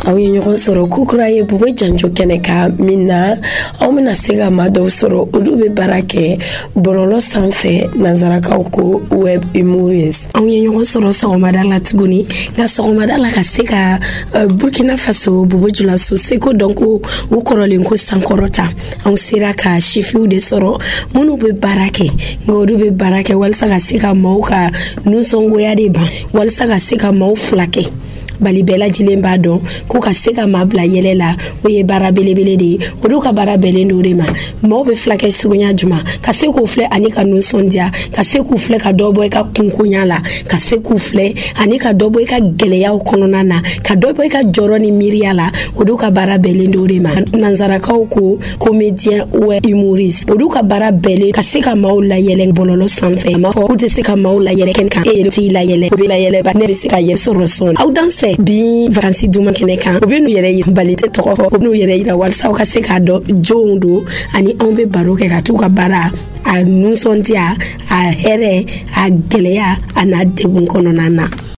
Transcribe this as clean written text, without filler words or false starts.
aw ye ɲɔgɔn sɔrɔ kukura ye Bugo Janjo kɛnɛ ka min na aw bɛna se ka maa dɔw sɔrɔ olu bɛ baara kɛ bɔlɔlɔ sanfɛ nanzarakaw ko web humorist. Aw ye ɲɔgɔn sɔrɔ sɔgɔmada la tuguni nka sɔgɔmada la ka se ka Burkina Faso Bobojulaso seko dɔn ko u kɔrɔlen ko sankɔrɔta anw sera ka chifiw de sɔrɔ minnu bɛ baara kɛ nka olu bɛ baara kɛ walasa ka se ka maaw ka nusɔngoya de ban walasa ka se ka maaw fulakɛ bali bɛɛ lajɛlen b'a dɔn ko ka se ka maa bila yɛlɛ la o ye baara belebele de ye olu ka baara bɛnnen do de ma maaw bɛ fulakɛ suguya juma ka se k'u filɛ ani ka nusɔndiya ka se k'u filɛ ka dɔ bɔ i ka kunkoya la ka se k'u filɛ ani ka dɔ bɔ i ka gɛlɛyaw kɔnɔna na ka dɔ bɔ i ka jɔrɔ ni miiriya la olu ka baara bɛnnen do de ma nanzarakaw ko comédien web humoriste olu ka baara bɛnnen ka se ka maaw layɛlɛ bɔlɔlɔ sanfɛ a ma fɔ k'u tɛ se ka maaw layɛlɛ kɛnɛ kan e yɛrɛ t'i layɛlɛ o bɛ layɛlɛ ba ne bɛ se ka yɛrɛ sɔrɔ sɔn aw danse bi vacances duma kɛnɛ kan u bɛ n'u yɛrɛ yira bali tɛ tɔgɔ fɔ u bɛ n'u yɛrɛ yira walasa u ka se k'a dɔn jɔnw do ani anw bɛ baro kɛ ka t'u ka baara a nusɔndiya a hɛrɛ a gɛlɛya a n'a degun kɔnɔna na.